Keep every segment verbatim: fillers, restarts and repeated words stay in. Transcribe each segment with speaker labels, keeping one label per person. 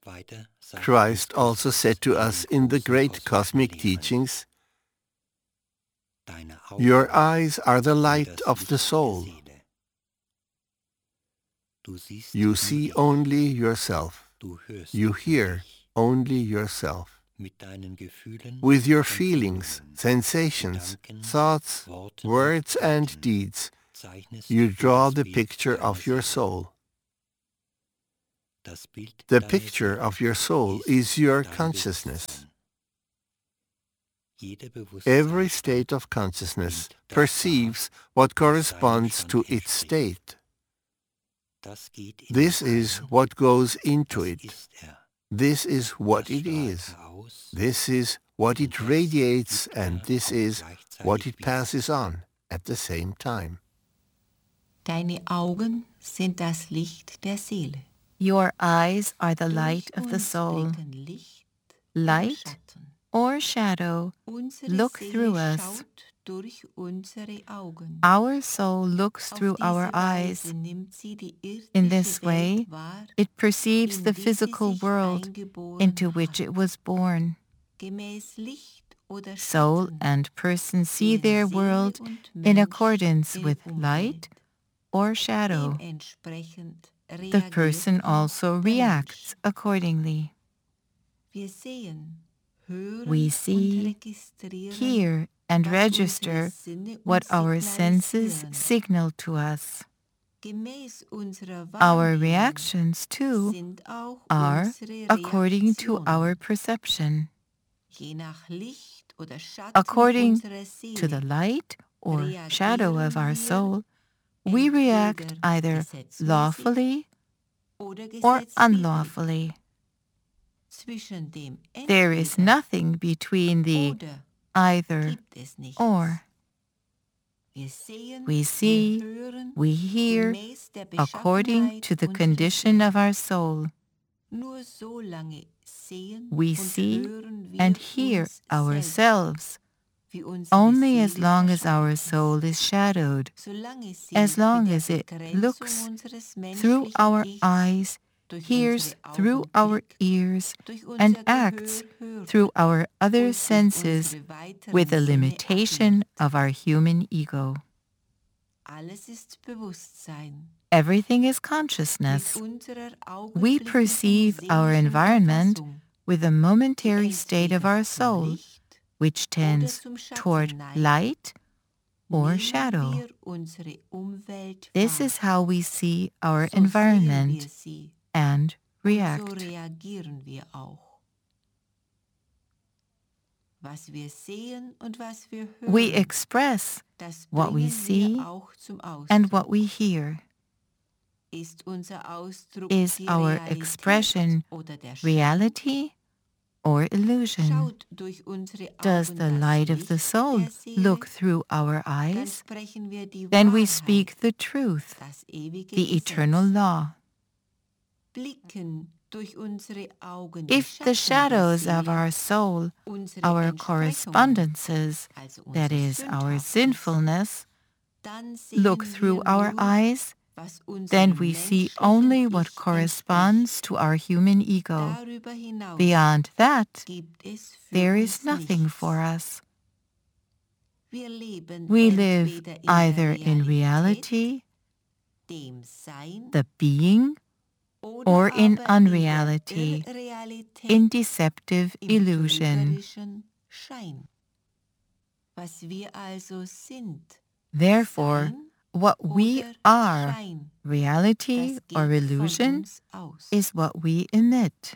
Speaker 1: Christ also said to us in the great cosmic teachings, "Your eyes are the light of the soul. You see only yourself. You hear only yourself. With your feelings, sensations, thoughts, words and deeds, you draw the picture of your soul. The picture of your soul is your consciousness. Every state of consciousness perceives what corresponds to its state. This is what goes into it. This is what it is. This is what it radiates, and this is what it passes on at the same time."
Speaker 2: Deine Augen sind das Licht der Seele.
Speaker 3: Your eyes are the light of the soul. Light or shadow look through us. Our soul looks through our eyes. In this way, it perceives the physical world into which it was born. Soul and person see their world in accordance with light or shadow. The person also reacts accordingly. We see, hear, and register what our senses signal to us. Our reactions, too, are according to our perception. According to the light or shadow of our soul, we react either lawfully or unlawfully. There is nothing between the either or. We see, we hear, according to the condition of our soul. We see and hear ourselves only as long as our soul is shadowed, as long as it looks through our eyes, hears through our ears, and acts through our other senses with the limitation of our human ego. Everything is consciousness. We perceive our environment with a momentary state of our soul, which tends toward light or shadow. This is how we see our environment and react. We express what we see and what we hear. Is our expression reality or illusion? Does the light of the soul look through our eyes? Then we speak the truth, the eternal law. If the shadows of our soul, our correspondences, that is, our sinfulness, look through our eyes, then we see only what corresponds to our human ego. Beyond that, there is nothing for us. We live either in reality, the being, or in unreality, in deceptive illusion. Therefore, what we are, reality or illusion, is what we emit.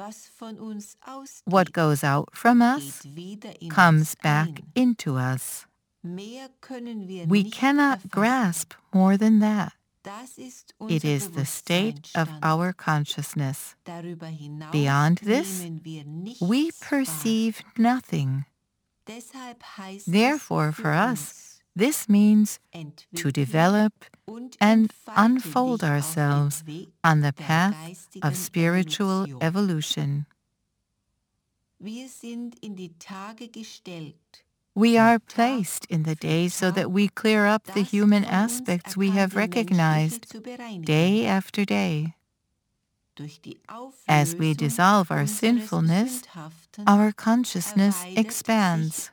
Speaker 3: What goes out from us comes back into us. We cannot grasp more than that. It is the state of our consciousness. Beyond this, we perceive nothing. Therefore, for us, this means to develop and unfold ourselves on the path of spiritual evolution. We are placed in the day so that we clear up the human aspects we have recognized day after day. As we dissolve our sinfulness, our consciousness expands.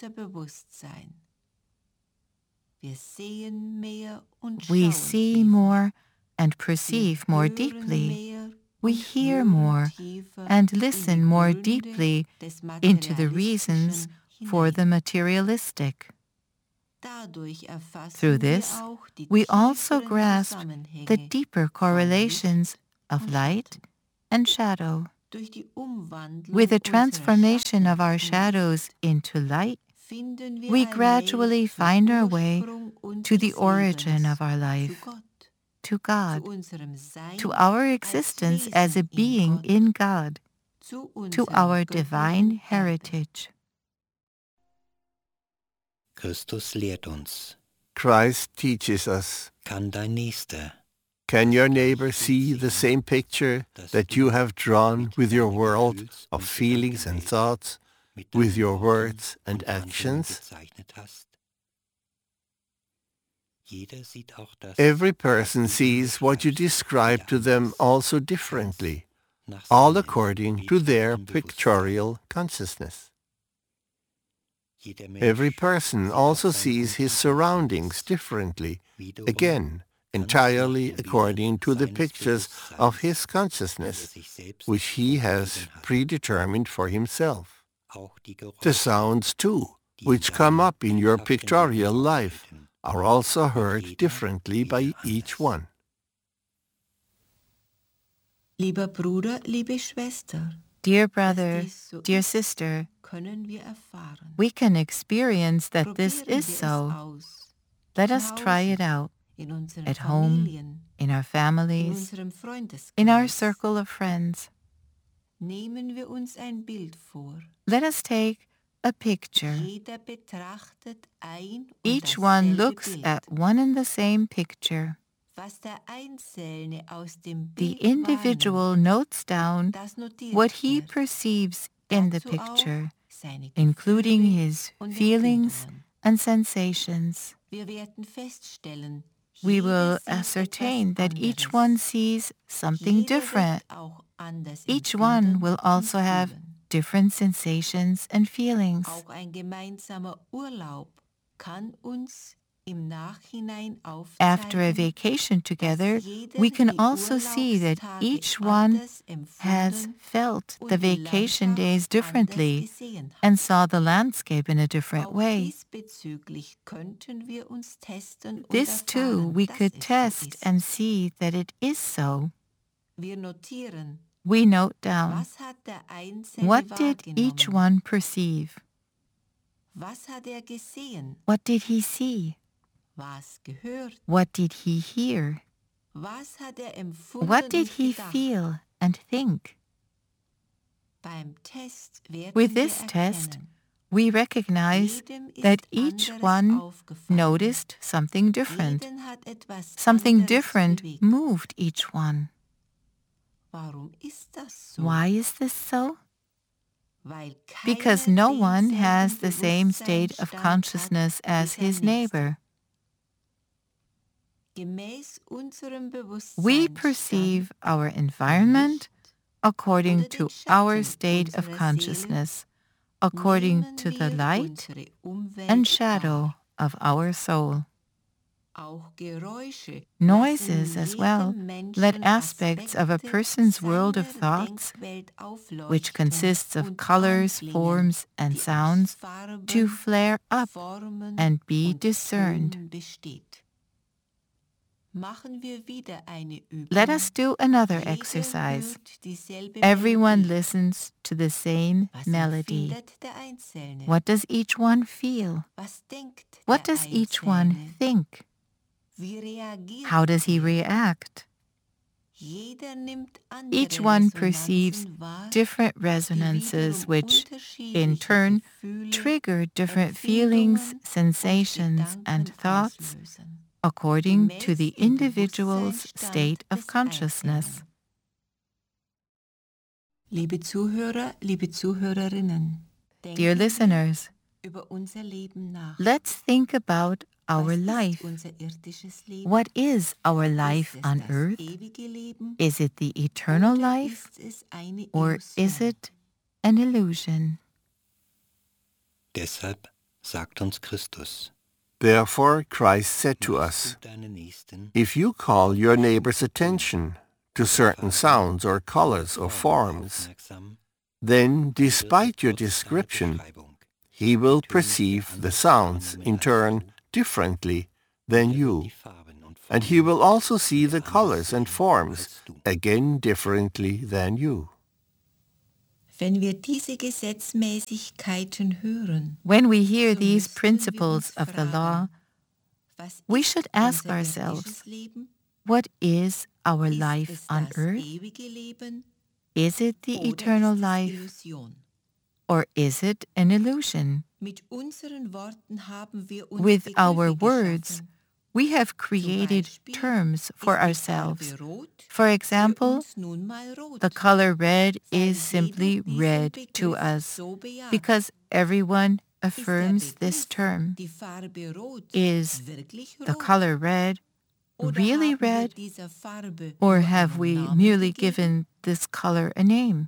Speaker 3: We see more and perceive more deeply. We hear more and listen more deeply into the reasons for the materialistic. Through this, we also grasp the deeper correlations of light and shadow. With the transformation of our shadows into light, we gradually find our way to the origin of our life, to God, to our existence as a being in God, to our divine heritage.
Speaker 4: Christus lehrt uns.
Speaker 1: Christ teaches us.
Speaker 4: Kann dein Nächster,
Speaker 1: Can your neighbor see the same picture that you have drawn with your world of feelings and thoughts, with your words and actions? Every person sees what you describe to them also differently, all according to their pictorial consciousness. Every person also sees his surroundings differently, again, entirely according to the pictures of his consciousness, which he has predetermined for himself. The sounds, too, which come up in your pictorial life, are also heard differently by each one.
Speaker 2: Lieber Bruder, liebe Schwester,
Speaker 3: Dear brother, dear sister, we can experience that this is so. Let us try it out at home, in our families, in our circle of friends. Let us take a picture. Each one looks at one and the same picture. The individual notes down what he perceives in the picture, including his feelings and sensations. We will ascertain that each one sees something different. Each one will also have different sensations and feelings. After a vacation together, we can also see that each one has felt the vacation days differently and saw the landscape in a different way. This too we could test and see that it is so. We note down, what did each one perceive? What did he see? What did he hear? What did he feel and think? With this test, we recognize that each one noticed something different. Something different moved each one. Why is this so? Because no one has the same state of consciousness as his neighbor. We perceive our environment according to our state of consciousness, according to the light and shadow of our soul. Noises as well let aspects of a person's world of thoughts, which consists of colors, forms, and sounds, to flare up and be discerned. Let us do another exercise. Everyone listens to the same melody. What does each one feel? What does each one think? How does he react? Each one perceives different resonances which, in turn, trigger different feelings, sensations, and thoughts according to the individual's state of consciousness.
Speaker 2: Liebe Zuhörer, liebe Zuhörerinnen,
Speaker 3: Dear listeners, let's think about our life? What is our life on earth? Is it the eternal life, or is it an illusion?
Speaker 4: Deshalb sagt uns Christus:
Speaker 1: Therefore Christ said to us, if you call your neighbor's attention to certain sounds or colors or forms, then despite your description, he will perceive the sounds in turn differently than you, and he will also see the colors and forms again differently than you.
Speaker 2: Wenn wir diese Gesetzmäßigkeiten hören,
Speaker 3: when we hear these principles of the law, we should ask ourselves, what is our life on earth? Is it the eternal life, or is it an illusion? With our words, we have created terms for ourselves. For example, the color red is simply red to us because everyone affirms this term. Is the color red really red, or have we merely given this color a name?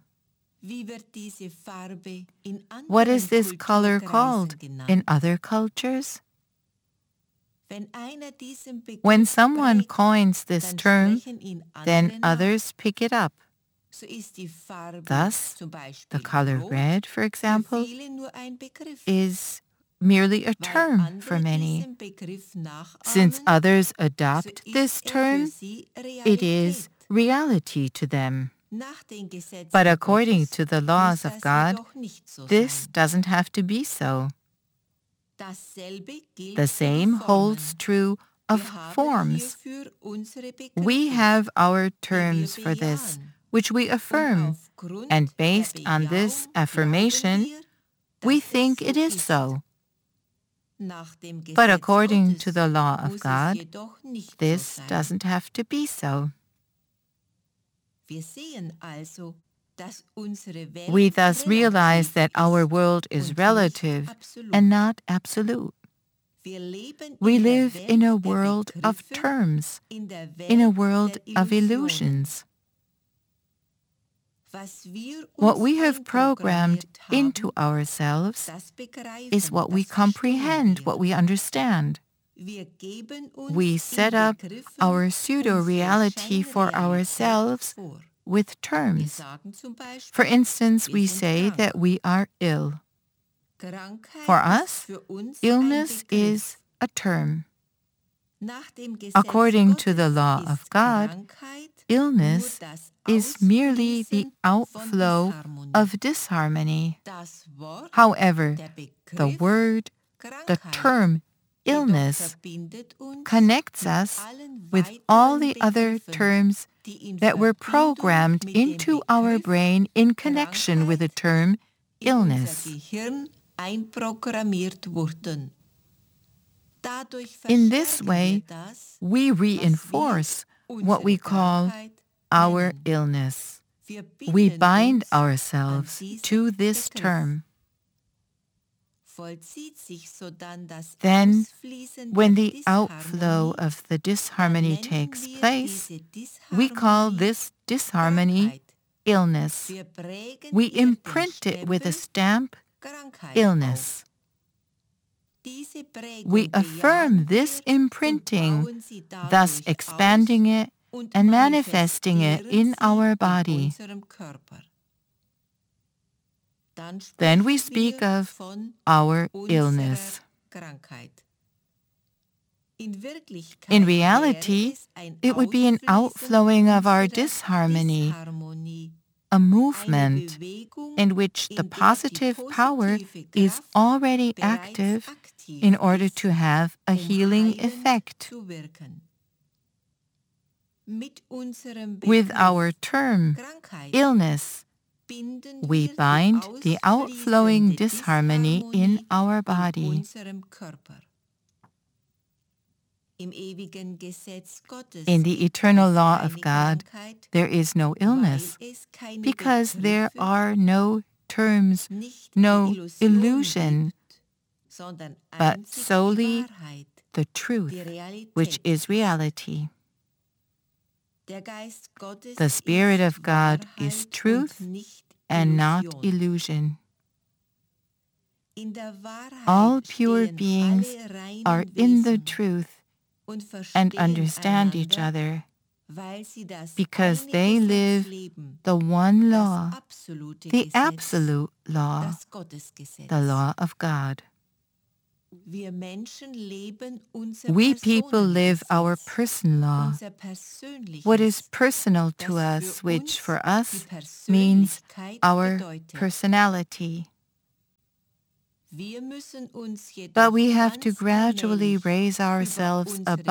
Speaker 3: What is this color called in other cultures? When someone coins this term, then others pick it up. Thus, the color red, for example, is merely a term for many. Since others adopt this term, it is reality to them. But according to the laws of God, this doesn't have to be so. The same holds true of forms. We have our terms for this, which we affirm, and based on this affirmation, we think it is so. But according to the law of God, this doesn't have to be so. We thus realize that our world is relative and not absolute. We live in a world of terms, in a world of illusions. What we have programmed into ourselves is what we comprehend, what we understand. We set up our pseudo-reality for ourselves with terms. For instance, we say that we are ill. For us, illness is a term. According to the law of God, illness is merely the outflow of disharmony. However, the word, the term illness, connects us with all the other terms that were programmed into our brain in connection with the term illness. In this way, we reinforce what we call our illness. We bind ourselves to this term. Then, when the outflow of the disharmony takes place, we call this disharmony illness. We imprint it with a stamp, illness. We affirm this imprinting, thus expanding it and manifesting it in our body. Then we speak of our illness. In reality, it would be an outflowing of our disharmony, a movement in which the positive power is already active in order to have a healing effect. With our term, illness, we bind the outflowing disharmony in our body. In the eternal law of God, there is no illness, because there are no terms, no illusion, but solely the truth,
Speaker 2: die Realität.
Speaker 3: which is reality.
Speaker 2: Der Geist Gottes
Speaker 3: The Spirit
Speaker 2: ist
Speaker 3: of God is
Speaker 2: Wahrheit
Speaker 3: truth
Speaker 2: und nicht
Speaker 3: and not
Speaker 2: Illusion.
Speaker 3: illusion.
Speaker 2: In der Wahrheit
Speaker 3: All pure
Speaker 2: stehen
Speaker 3: beings
Speaker 2: alle reinen
Speaker 3: are in the
Speaker 2: Wesen
Speaker 3: truth
Speaker 2: und
Speaker 3: and
Speaker 2: verstehen
Speaker 3: understand each
Speaker 2: einander,
Speaker 3: other
Speaker 2: weil sie das
Speaker 3: because
Speaker 2: eine
Speaker 3: they
Speaker 2: Gesetz
Speaker 3: live
Speaker 2: leben,
Speaker 3: the one
Speaker 2: das
Speaker 3: law,
Speaker 2: absolute
Speaker 3: the
Speaker 2: Gesetz,
Speaker 3: absolute law,
Speaker 2: das Gottesgesetz.
Speaker 3: the law of God.
Speaker 2: Wir Menschen leben unser
Speaker 3: We people live our
Speaker 2: Personengesetz,
Speaker 3: person law,
Speaker 2: unser persönliches,
Speaker 3: what is personal to
Speaker 2: das
Speaker 3: us,
Speaker 2: für
Speaker 3: which
Speaker 2: uns
Speaker 3: for
Speaker 2: die
Speaker 3: us means
Speaker 2: Persönlichkeit
Speaker 3: our
Speaker 2: bedeutet.
Speaker 3: personality.
Speaker 2: Wir müssen uns jedoch
Speaker 3: But we have to
Speaker 2: ganz
Speaker 3: gradually
Speaker 2: allmählich
Speaker 3: raise
Speaker 2: über
Speaker 3: ourselves
Speaker 2: unsere
Speaker 3: above